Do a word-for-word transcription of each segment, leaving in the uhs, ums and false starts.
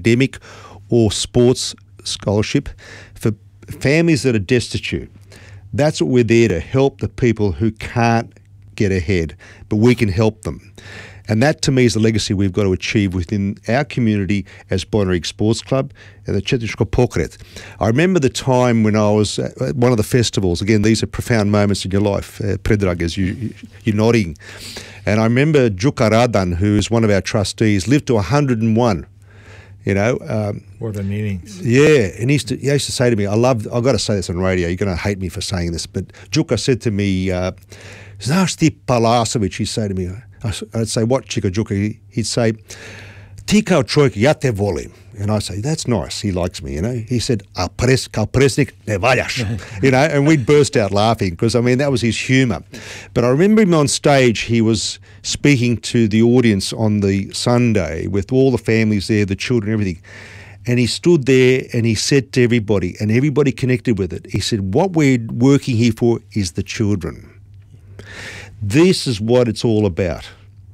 academic or sports scholarship, for families that are destitute. That's what we're there to help the people who can't get ahead, but we can help them. And that, to me, is the legacy we've got to achieve within our community as Bonnyrigg Sports Club and the Chetniško Pokret. I remember the time when I was at one of the festivals. Again, these are profound moments in your life, uh, Predrag, as you, you're nodding. And I remember Djuka Radan, who is one of our trustees, lived to one hundred and one. You know, um, what an innings! Yeah, and he used to he used to say to me, "I love. I've got to say this on radio. You're going to hate me for saying this, but Djuka said to me, uh, "Znaš ti Palasović?" He'd say to me, I'd say, "What, Chico Djuka?" He'd say, "Ti kao čovjek, ja te volim." And I say, "That's nice. He likes me." You know. He said, "A pres kao predsjednik ne valjaš." You know, and we'd burst out laughing because I mean that was his humour. But I remember him on stage. He was speaking to the audience on the Sunday with all the families there, the children, everything. And he stood there and he said to everybody, and everybody connected with it. He said, "What we're working here for is the children. This is what it's all about."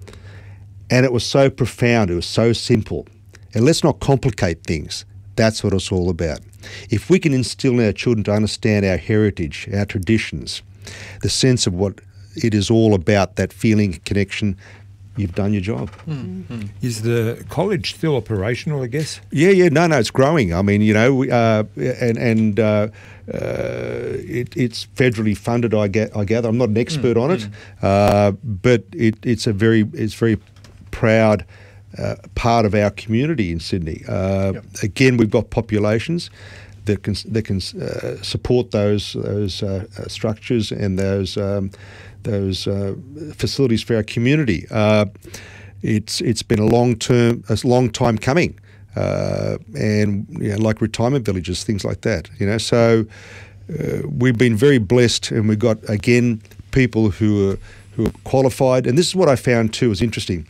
And it was so profound. It was so simple. And let's not complicate things. That's what it's all about. If we can instill in our children to understand our heritage, our traditions, the sense of what it is all about, that feeling of connection, you've done your job. Mm-hmm. Is the college still operational, I guess? Yeah, yeah. No, no, it's growing. I mean, you know, uh, and and uh, uh, it, it's federally funded, I, get, I gather. I'm not an expert mm-hmm. on it, uh, but it, it's a very, it's very proud Uh, part of our community in Sydney. Uh, yep. Again, we've got populations that can that can uh, support those those uh, structures and those um, those uh, facilities for our community. Uh, it's it's been a long term, a long time coming, uh, and you know, like retirement villages, things like that. You know, so uh, we've been very blessed, and we've got again people who are who are qualified. And this is what I found too was interesting.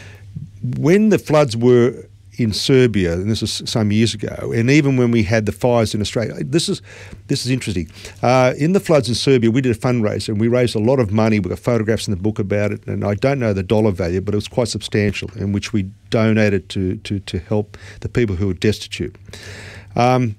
When the floods were in Serbia, and this was some years ago, and even when we had the fires in Australia, this is this is interesting. Uh, in the floods in Serbia, we did a fundraiser, and we raised a lot of money. We've got photographs in the book about it, and I don't know the dollar value, but it was quite substantial, in which we donated to to, to help the people who were destitute. Um,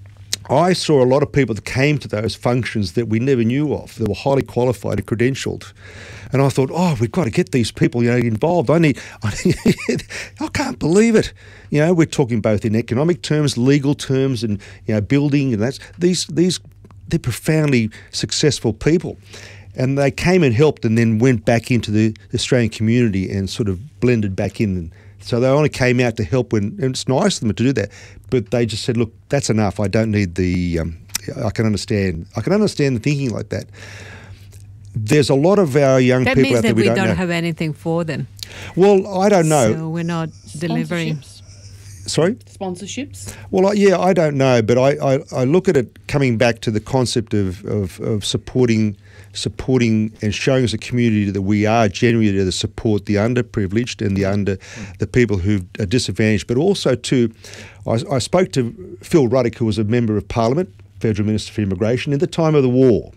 I saw a lot of people that came to those functions that we never knew of. They were highly qualified and credentialed. And I thought, oh, we've got to get these people, you know, involved. I need, I need, I can't believe it. You know, we're talking both in economic terms, legal terms, and you know, building, and that's these these they're profoundly successful people. And they came and helped, and then went back into the Australian community and sort of blended back in. So they only came out to help when, and it's nice of them to do that. But they just said, look, that's enough. I don't need the. Um, I can understand. I can understand the thinking like that. There's a lot of our young that people out there we, we don't, don't know. have anything for them. Well, I don't know. So we're not delivering. Sorry? Sponsorships? Well, I, yeah, I don't know, but I, I, I look at it coming back to the concept of, of, of supporting supporting and showing as a community that we are genuinely there to support the underprivileged and the under mm. the people who are disadvantaged. But also too, I, I spoke to Phil Ruddock, who was a member of Parliament, Federal Minister for Immigration, in the time of the war.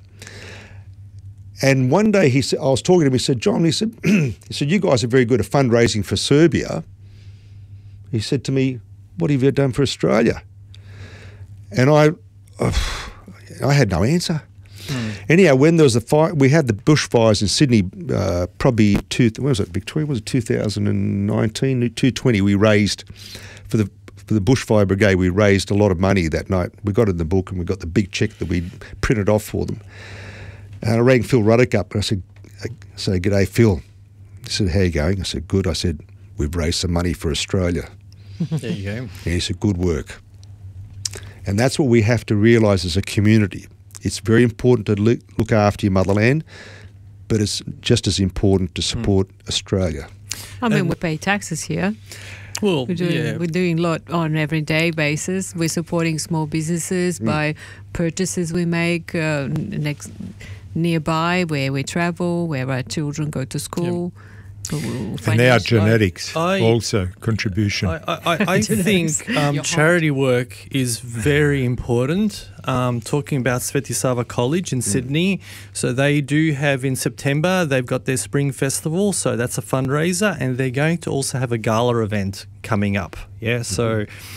And one day he said, I was talking to him, he said, John, he said, he said, you guys are very good at fundraising for Serbia. He said to me, what have you done for Australia? And I uh, I had no answer. Mm. Anyhow, when there was a fire, we had the bushfires in Sydney, uh, probably, two, when was it, Victoria? Was it two thousand nineteen, two twenty? We raised, for the for the bushfire brigade, we raised a lot of money that night. We got it in the book, and we got the big cheque that we printed off for them. And I rang Phil Ruddock up, and I said, I said, g'day, Phil. He said, how you going? I said, good. I said, we've raised some money for Australia. There you go. And he said, good work. And that's what we have to realise as a community. It's very important to look after your motherland, but it's just as important to support mm. Australia. I mean, and we pay taxes here. Well, we're doing, yeah. we're doing a lot on an everyday basis. We're supporting small businesses mm. by purchases we make uh, next nearby, where we travel, where our children go to school. Yep. And our genetics I, also contribution. I, I, I think um, charity work is very important. Um, talking about Sveti Sava College in mm. Sydney, so they do have in September, they've got their spring festival, so that's a fundraiser, and they're going to also have a gala event coming up. Yeah, mm-hmm. so